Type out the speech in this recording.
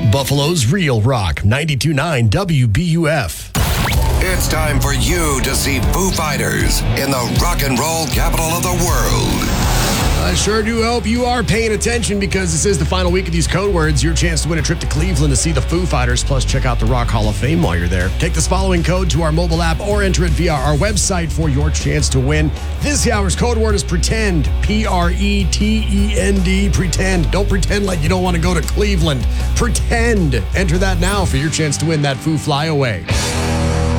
Buffalo's Real Rock, 92.9 WBUF. It's time for you to see Foo Fighters in the rock and roll capital of the world. I sure do hope you are paying attention because this is the final week of these code words. Your chance to win a trip to Cleveland to see the Foo Fighters, plus check out the Rock Hall of Fame while you're there. Take this following code to our mobile app or enter it via our website for your chance to win. This hour's code word is pretend. Pretend. Pretend. Don't pretend like you don't want to go to Cleveland. Pretend. Enter that now for your chance to win that Foo Flyaway.